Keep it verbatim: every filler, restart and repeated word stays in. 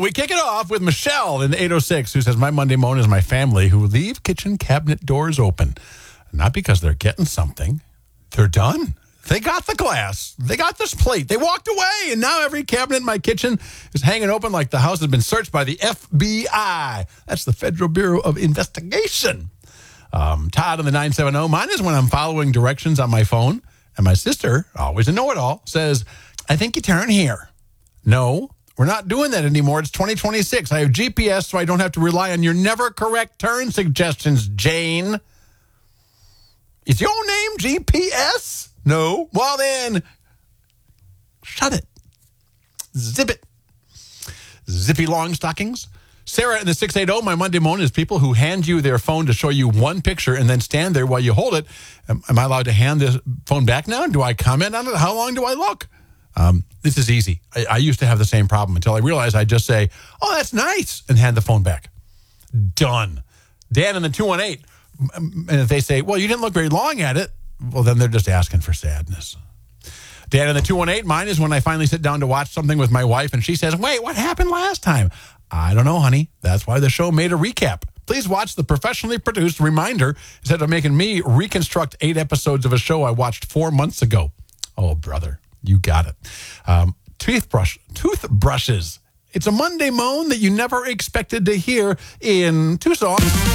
we kick it off with Michelle in eight oh six, who says, my Monday moan is my family who leave kitchen cabinet doors open. Not because they're getting something. They're done. They got the glass. They got this plate. They walked away, and now every cabinet in my kitchen is hanging open like the house has been searched by the F B I. That's the Federal Bureau of Investigation. Um, Todd on the nine seven zero. Mine is when I'm following directions on my phone, and my sister, always a know-it-all, says, I think you turn here. No, we're not doing that anymore. It's twenty twenty-six. I have G P S, so I don't have to rely on your never correct turn suggestions, Jane. Is your name G P S? No. Well, then, shut it. Zip it. Zippy long stockings. Sarah in the six eighty, my Monday moan is people who hand you their phone to show you one picture and then stand there while you hold it. Am, am I allowed to hand this phone back now? Do I comment on it? How long do I look? Um, this is easy. I, I used to have the same problem until I realized I just say, oh, that's nice, and hand the phone back. Done. Dan in the two one eight, and if they say, well, you didn't look very long at it, well, then they're just asking for sadness. Dan in the two one eight, mine is when I finally sit down to watch something with my wife, and she says, wait, what happened last time? I don't know, honey. That's why the show made a recap. Please watch the professionally produced reminder instead of making me reconstruct eight episodes of a show I watched four months ago. Oh, brother. You got it. Um, toothbrush, toothbrushes. It's a Monday moan that you never expected to hear in two songs.